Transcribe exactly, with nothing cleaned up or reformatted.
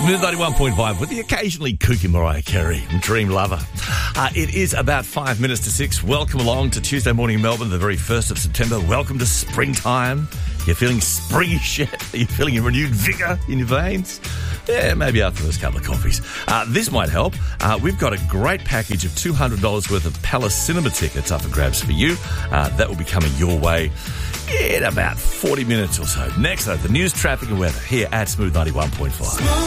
Smooth ninety-one point five with the occasionally kooky Mariah Carey, Dream Lover. Uh, it is about five minutes to six. Welcome along to Tuesday morning in Melbourne, the very first of September. Welcome to springtime. You're feeling springy shit? Are you feeling a renewed vigour in your veins? Yeah, maybe after those couple of coffees. Uh, this might help. Uh, we've got a great package of two hundred dollars worth of Palace Cinema tickets up for grabs for you. Uh, that will be coming your way in about forty minutes or so. Next, though, the news, traffic and weather here at Smooth ninety-one point five.